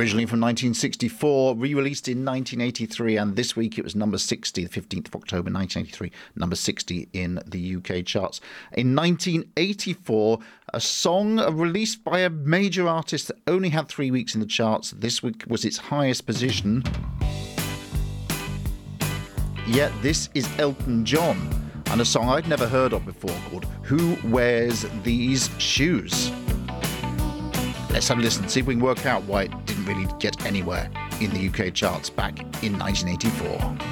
Originally from 1964, re-released in 1983, and this week it was number 60, the 15th of October 1983, number 60 in the UK charts. In 1984, a song released by a major artist that only had 3 weeks in the charts. This week was its highest position. Yet this is Elton John, and a song I'd never heard of before called Who Wears These Shoes? Let's have a listen, see if we can work out why it didn't really get anywhere in the UK charts back in 1984.